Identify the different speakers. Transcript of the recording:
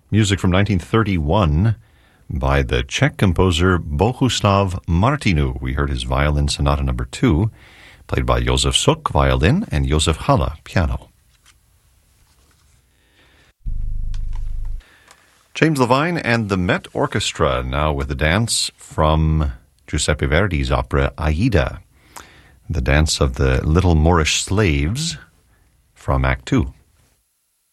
Speaker 1: Music from 1931 by the Czech composer Bohuslav Martinu. We heard his Violin Sonata No. 2, played by Josef Suk, violin, and Josef Halle, piano. James Levine and the Met Orchestra, now with a dance from Giuseppe Verdi's opera Aida, the dance of the little Moorish slaves from Act 2.